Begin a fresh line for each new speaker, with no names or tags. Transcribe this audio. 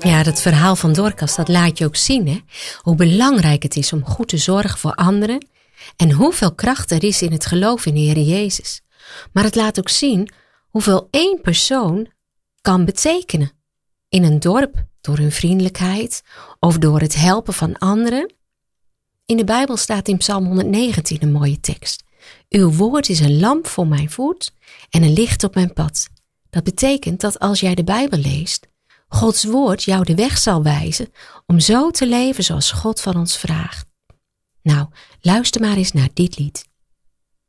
Ja, dat verhaal van Dorcas, dat laat je ook zien, hè? Hoe belangrijk het is om goed te zorgen voor anderen en hoeveel kracht er is in het geloof in de Heer Jezus. Maar het laat ook zien hoeveel één persoon kan betekenen. In een dorp, door hun vriendelijkheid of door het helpen van anderen. In de Bijbel staat in Psalm 119 een mooie tekst. Uw woord is een lamp voor mijn voet en een licht op mijn pad. Dat betekent dat als jij de Bijbel leest, Gods woord jou de weg zal wijzen om zo te leven zoals God van ons vraagt. Nou, luister maar eens naar dit lied.